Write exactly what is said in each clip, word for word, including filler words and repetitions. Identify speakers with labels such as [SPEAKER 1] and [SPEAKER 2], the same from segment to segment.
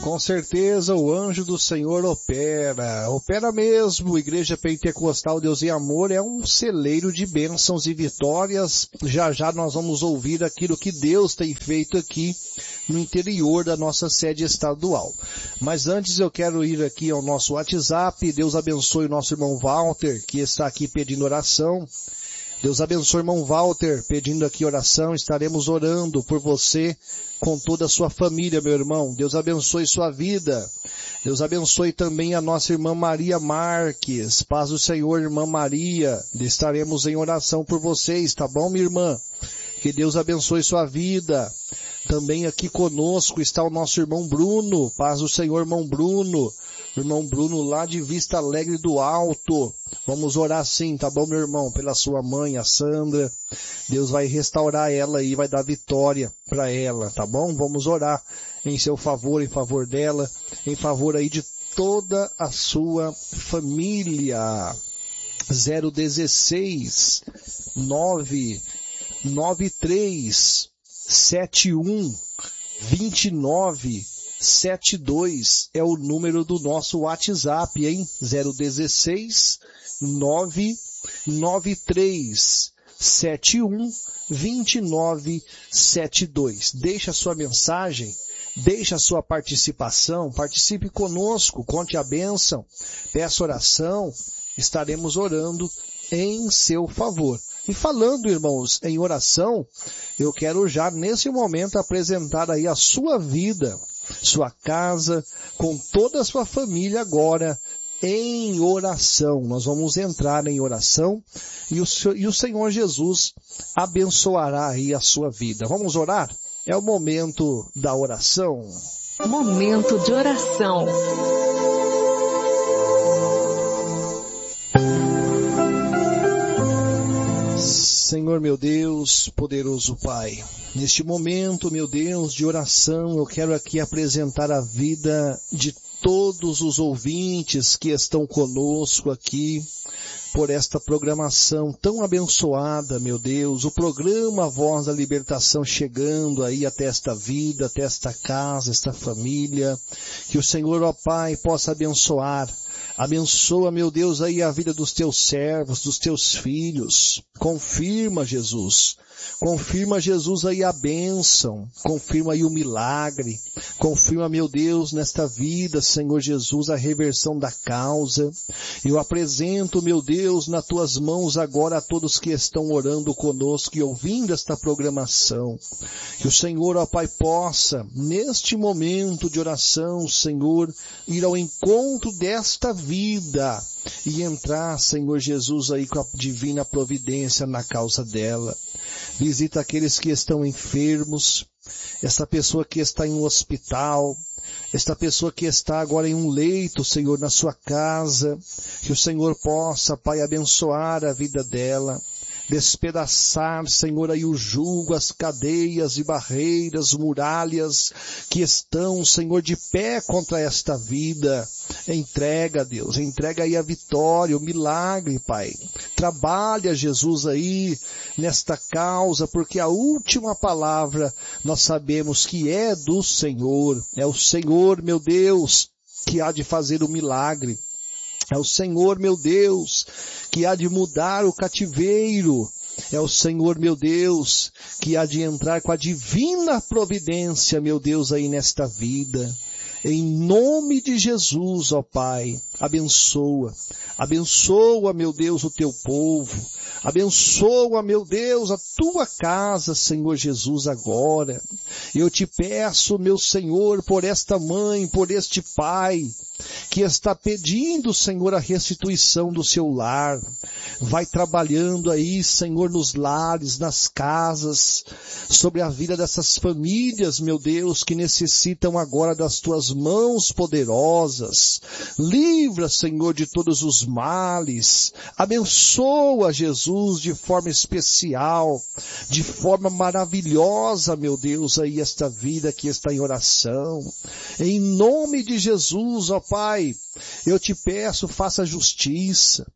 [SPEAKER 1] Com certeza o anjo do Senhor opera, opera mesmo. Igreja Pentecostal Deus e Amor é um celeiro de bênçãos e vitórias. Já já nós vamos ouvir aquilo que Deus tem feito aqui no interior da nossa sede estadual. Mas antes eu quero ir aqui ao nosso WhatsApp. Deus abençoe o nosso irmão Walter, que está aqui pedindo oração. Deus abençoe o irmão Walter, pedindo aqui oração. Estaremos orando por você com toda a sua família, meu irmão. Deus abençoe sua vida. Deus abençoe também a nossa irmã Maria Marques. Paz do Senhor, irmã Maria. Estaremos em oração por vocês, tá bom, minha irmã? Que Deus abençoe sua vida. Também aqui conosco está o nosso irmão Bruno. Paz do Senhor, irmão Bruno. Irmão Bruno lá de Vista Alegre do Alto. Vamos orar sim, tá bom, meu irmão? Pela sua mãe, a Sandra. Deus vai restaurar ela e vai dar vitória para ela, tá bom? Vamos orar em seu favor, em favor dela, em favor aí de toda a sua família. zero dezesseis, nove nove três, sete um, vinte e nove, sete dois é o número do nosso WhatsApp, hein? zero dezesseis, nove nove três, sete um, vinte e nove, setenta e dois. Deixa a sua mensagem, deixa a sua participação, participe conosco, conte a bênção, peça oração, estaremos orando em seu favor. E falando, irmãos, em oração, eu quero já nesse momento apresentar aí a sua vida, sua casa, com toda a sua família agora em oração. Nós vamos entrar em oração e o, e o Senhor Jesus abençoará aí a sua vida. Vamos orar? É o momento da oração.
[SPEAKER 2] Momento de oração.
[SPEAKER 1] Senhor meu Deus, poderoso Pai, neste momento, meu Deus, de oração, eu quero aqui apresentar a vida de todos os ouvintes que estão conosco aqui, por esta programação tão abençoada, meu Deus, o programa Voz da Libertação chegando aí até esta vida, até esta casa, esta família, que o Senhor, ó Pai, possa abençoar. Abençoa, meu Deus, aí a vida dos teus servos, dos teus filhos. Confirma, Jesus. Confirma, Jesus, aí a bênção. Confirma aí o milagre. Confirma, meu Deus, nesta vida, Senhor Jesus, a reversão da causa. Eu apresento, meu Deus, nas tuas mãos agora a todos que estão orando conosco e ouvindo esta programação. Que o Senhor, ó Pai, possa, neste momento de oração, Senhor, ir ao encontro desta vida e entrar, Senhor Jesus, aí com a divina providência na causa dela. Visita aqueles que estão enfermos, esta pessoa que está em um hospital, esta pessoa que está agora em um leito, Senhor, na sua casa, que o Senhor possa, Pai, abençoar a vida dela, despedaçar, Senhor, aí o jugo, as cadeias e barreiras, muralhas que estão, Senhor, de pé contra esta vida. Entrega, Deus, entrega aí a vitória, o milagre, Pai. Trabalha, Jesus, aí nesta causa, porque a última palavra nós sabemos que é do Senhor. É o Senhor, meu Deus, que há de fazer o milagre. É o Senhor, meu Deus, que há de mudar o cativeiro. É o Senhor, meu Deus, que há de entrar com a divina providência, meu Deus, aí nesta vida. Em nome de Jesus, ó Pai, abençoa. Abençoa, meu Deus, o teu povo. Abençoa, meu Deus, a tua casa, Senhor Jesus, agora. Eu te peço, meu Senhor, por esta mãe, por este pai, que está pedindo, Senhor, a restituição do seu lar. Vai trabalhando aí, Senhor, nos lares, nas casas, sobre a vida dessas famílias, meu Deus, que necessitam agora das tuas mãos poderosas. Livra, Senhor, de todos os males. Abençoa, Jesus, de forma especial, de forma maravilhosa, meu Deus, aí esta vida que está em oração. Em nome de Jesus, ó Pai, Eu te peço, faça justiça.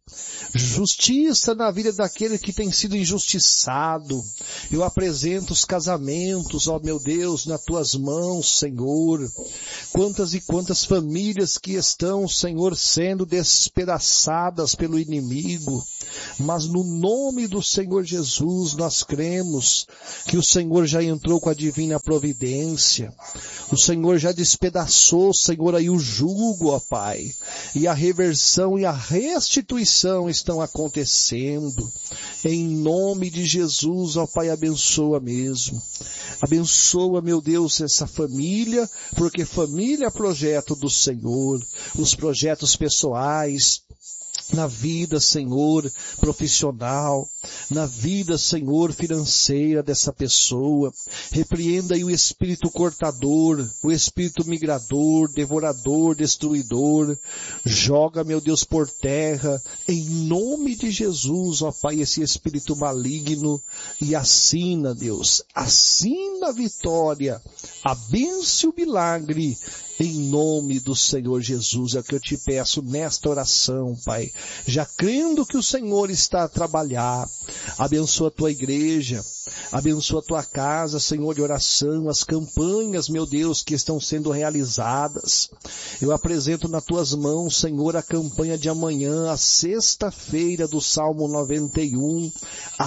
[SPEAKER 1] Justiça na vida daquele que tem sido injustiçado. Eu apresento os casamentos, ó meu Deus, nas tuas mãos, Senhor. Quantas e quantas famílias que estão, Senhor, sendo despedaçadas pelo inimigo. Mas no nome do Senhor Jesus nós cremos que o Senhor já entrou com a divina providência. O Senhor já despedaçou, Senhor, aí o jugo, ó Pai. E a reversão e a restituição estão acontecendo. Em nome de Jesus, ó Pai, abençoa mesmo. Abençoa, meu Deus, essa família, porque família é projeto do Senhor. Os projetos pessoais, na vida, Senhor, profissional, na vida, Senhor, financeira dessa pessoa. Repreenda aí o espírito cortador, o espírito migrador, devorador, destruidor. Joga, meu Deus, por terra, em nome de Jesus, ó Pai, esse espírito maligno. E assina, Deus, assina a vitória, a bênção e o milagre. Em nome do Senhor Jesus, é o que eu te peço nesta oração, Pai. Já crendo que o Senhor está a trabalhar. Abençoa a tua igreja. Abençoa a tua casa, Senhor, de oração. As campanhas, meu Deus, que estão sendo realizadas. Eu apresento nas tuas mãos, Senhor, a campanha de amanhã, a sexta-feira do Salmo noventa e um. A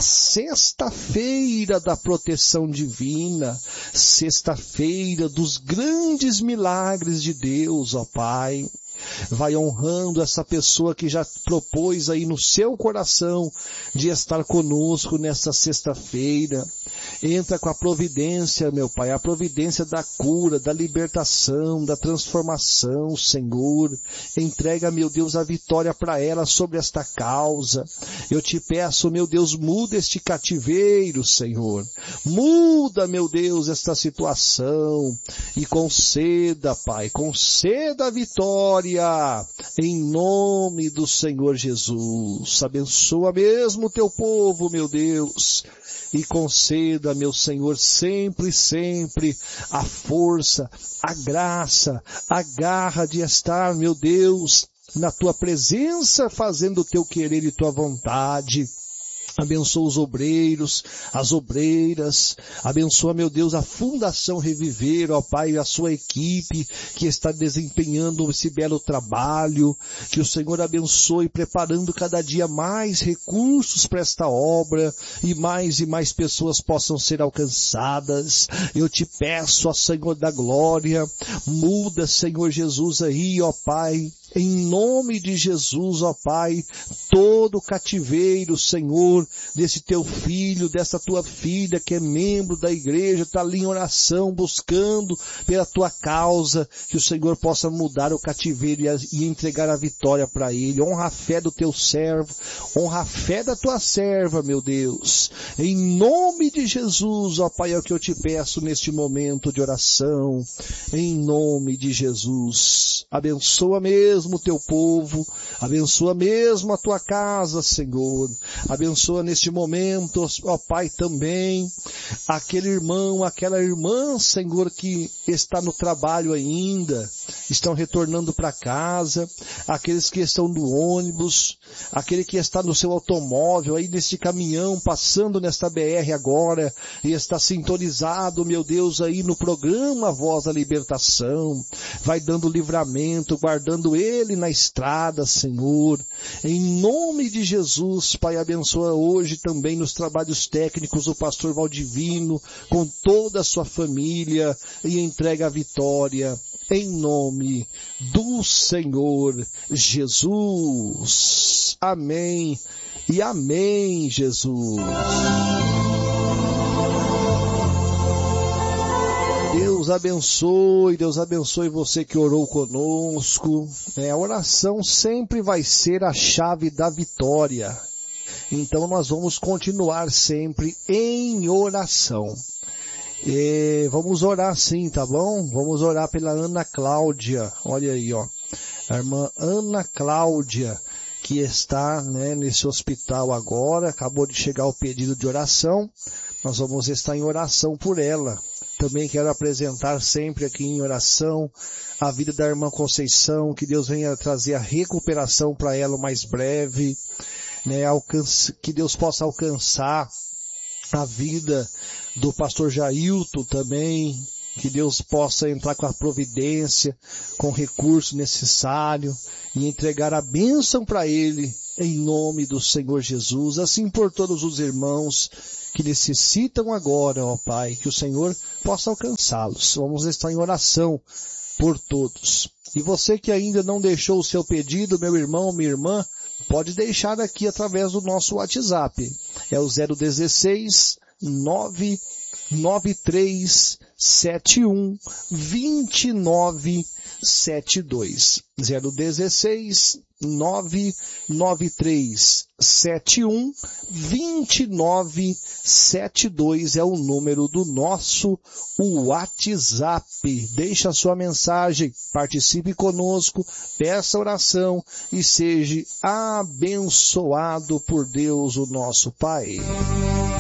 [SPEAKER 1] sexta-feira da proteção divina. Sexta-feira dos grandes milagres de Deus, ó Pai. Vai honrando essa pessoa que já propôs aí no seu coração de estar conosco nesta sexta-feira. Entra com a providência, meu Pai, a providência da cura, da libertação, da transformação, Senhor. Entrega, meu Deus, a vitória para ela sobre esta causa. Eu te peço, meu Deus, muda este cativeiro, Senhor. Muda, meu Deus, esta situação e conceda, Pai, conceda a vitória em nome do Senhor Jesus. Abençoa mesmo o teu povo, meu Deus. E conceda, meu Senhor, sempre, sempre a força, a graça, a garra de estar, meu Deus, na tua presença, fazendo o teu querer e tua vontade. Abençoa os obreiros, as obreiras, abençoa, meu Deus, a Fundação Reviver, ó Pai, a sua equipe que está desempenhando esse belo trabalho, que o Senhor abençoe, preparando cada dia mais recursos para esta obra e mais e mais pessoas possam ser alcançadas. Eu te peço, ó Senhor da glória, muda, Senhor Jesus, aí, ó Pai, em nome de Jesus, ó Pai, todo o cativeiro, Senhor, desse teu filho, dessa tua filha que é membro da igreja, está ali em oração, buscando pela tua causa, que o Senhor possa mudar o cativeiro e, a, e entregar a vitória para ele. Honra a fé do teu servo, honra a fé da tua serva, meu Deus. Em nome de Jesus, ó Pai, é o que eu te peço neste momento de oração. Em nome de Jesus. Abençoa mesmo o teu povo, abençoa mesmo a tua casa, Senhor, abençoa neste momento, ó Pai, também, aquele irmão, aquela irmã, Senhor, que está no trabalho ainda, estão retornando para casa, aqueles que estão no ônibus, aquele que está no seu automóvel, aí neste caminhão, passando nesta B R agora, e está sintonizado, meu Deus, aí no programa Voz da Libertação, vai dando livramento, guardando ele na estrada, Senhor. Em nome de Jesus, Pai, abençoa hoje também nos trabalhos técnicos o pastor Valdivino, com toda a sua família, e entrega a vitória, em nome do Senhor Jesus. Amém e amém, Jesus. Deus abençoe, Deus abençoe você que orou conosco. É, a oração sempre vai ser a chave da vitória. Então nós vamos continuar sempre em oração. E vamos orar sim, tá bom? Vamos orar pela Ana Cláudia. Olha aí, ó. A irmã Ana Cláudia, que está, né, nesse hospital agora, acabou de chegar o pedido de oração. Nós vamos estar em oração por ela. Também quero apresentar sempre aqui em oração a vida da irmã Conceição, que Deus venha trazer a recuperação para ela o mais breve, né, alcance, que Deus possa alcançar a vida do pastor Jailton também, que Deus possa entrar com a providência, com o recurso necessário e entregar a bênção para ele, em nome do Senhor Jesus, assim por todos os irmãos que necessitam agora, ó Pai, que o Senhor possa alcançá-los. Vamos estar em oração por todos. E você que ainda não deixou o seu pedido, meu irmão, minha irmã, pode deixar aqui através do nosso WhatsApp. É o zero dezesseis, nove nove três sete um, dois nove sete dois. zero dezesseis, nove nove três sete um, dois nove sete dois é o número do nosso WhatsApp. Deixe a sua mensagem, participe conosco, peça oração e seja abençoado por Deus, o nosso Pai.